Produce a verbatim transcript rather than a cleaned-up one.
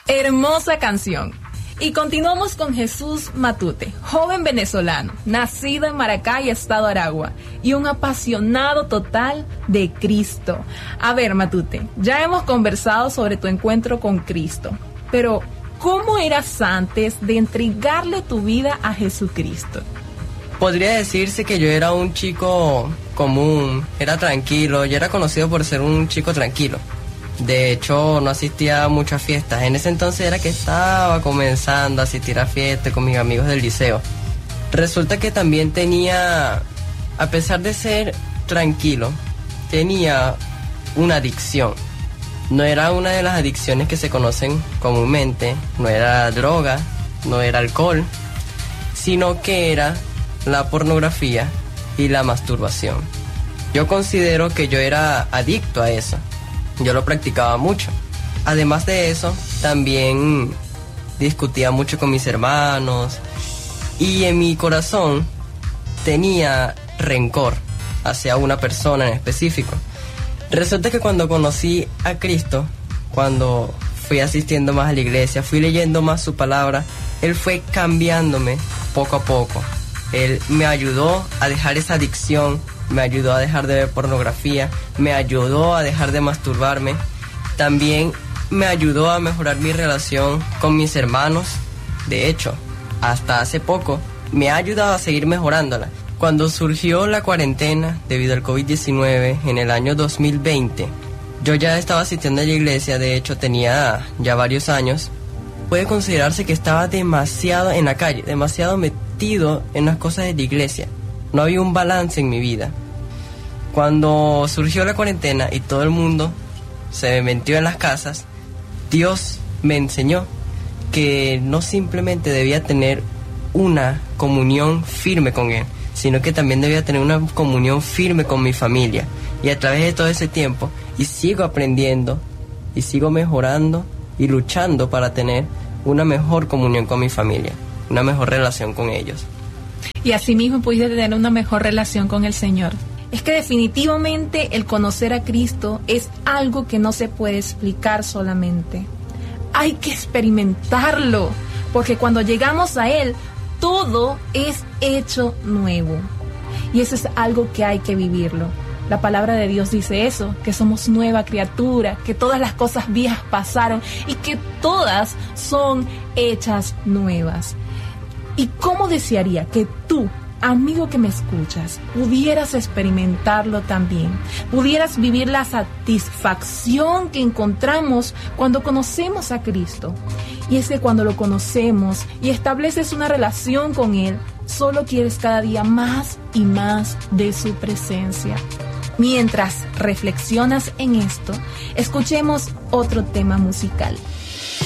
Hermosa canción. Y continuamos con Jesús Matute, joven venezolano, nacido en Maracay, estado Aragua, y un apasionado total de Cristo. A ver, Matute, ya hemos conversado sobre tu encuentro con Cristo, pero ¿cómo eras antes de entregarle tu vida a Jesucristo? Podría decirse que yo era un chico común, era tranquilo, yo era conocido por ser un chico tranquilo. De hecho, no asistía a muchas fiestas. En ese entonces era que estaba comenzando a asistir a fiestas con mis amigos del liceo. Resulta que también tenía, a pesar de ser tranquilo, tenía una adicción. No era una de las adicciones que se conocen comúnmente, no era droga, no era alcohol, sino que era la pornografía y la masturbación. Yo considero que yo era adicto a eso. Yo lo practicaba mucho. Además de eso, también discutía mucho con mis hermanos y en mi corazón tenía rencor hacia una persona en específico. Resulta que cuando conocí a Cristo, cuando fui asistiendo más a la iglesia, fui leyendo más su palabra, Él fue cambiándome poco a poco. Él me ayudó a dejar esa adicción, me ayudó a dejar de ver pornografía, me ayudó a dejar de masturbarme, también me ayudó a mejorar mi relación con mis hermanos. De hecho, hasta hace poco me ha ayudado a seguir mejorándola. Cuando surgió la cuarentena debido al covid diecinueve en el año dos mil veinte, yo ya estaba asistiendo a la iglesia, de hecho tenía ya varios años. Puede considerarse que estaba demasiado en la calle, demasiado metido en las cosas de la iglesia. No había un balance en mi vida. Cuando surgió la cuarentena y todo el mundo se metió en las casas, Dios me enseñó que no simplemente debía tener una comunión firme con Él, sino que también debía tener una comunión firme con mi familia. Y a través de todo ese tiempo, y sigo aprendiendo, y sigo mejorando, y luchando para tener una mejor comunión con mi familia, una mejor relación con ellos. Y asimismo pudiste tener una mejor relación con el Señor. Es que definitivamente el conocer a Cristo es algo que no se puede explicar solamente. Hay que experimentarlo, porque cuando llegamos a Él, todo es hecho nuevo. Y eso es algo que hay que vivirlo. La palabra de Dios dice eso, que somos nueva criatura, que todas las cosas viejas pasaron y que todas son hechas nuevas. ¿Y cómo desearía que tú, amigo que me escuchas, pudieras experimentarlo también? Pudieras vivir la satisfacción que encontramos cuando conocemos a Cristo. Y es que cuando lo conocemos y estableces una relación con Él, solo quieres cada día más y más de su presencia. Mientras reflexionas en esto, escuchemos otro tema musical.